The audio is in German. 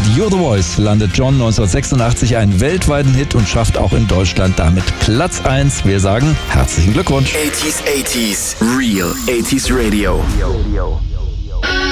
Mit You're the Voice landet John 1986 einen weltweiten Hit und schafft auch in Deutschland damit Platz 1. Wir sagen herzlichen Glückwunsch. 80s, Real 80s Radio.